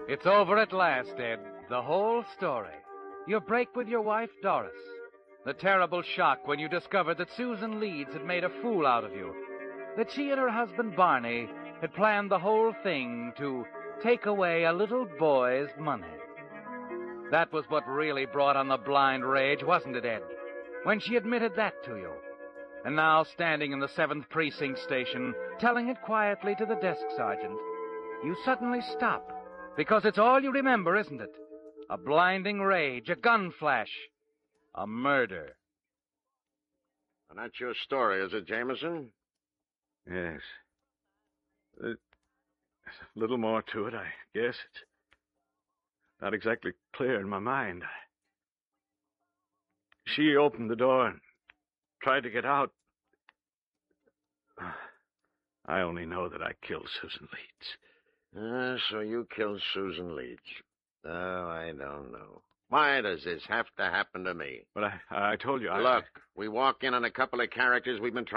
It's over at last, Ed. The whole story. Your break with your wife, Doris. The terrible shock when you discovered that Susan Leeds had made a fool out of you. That she and her husband, Barney, had planned the whole thing to take away a little boy's money. That was what really brought on the blind rage, wasn't it, Ed? When she admitted that to you. And now, standing in the 7th Precinct station, telling it quietly to the desk sergeant, you suddenly stop. Because it's all you remember, isn't it? A blinding rage, a gun flash, a murder. And that's your story, is it, Jameson? Yes. There's a little more to it, I guess. It's not exactly clear in my mind. She opened the door and tried to get out. I only know that I killed Susan Leeds. So you killed Susan Leeds. Oh, I don't know. Why does this have to happen to me? But I told you, Look, we walk in on a couple of characters we've been trying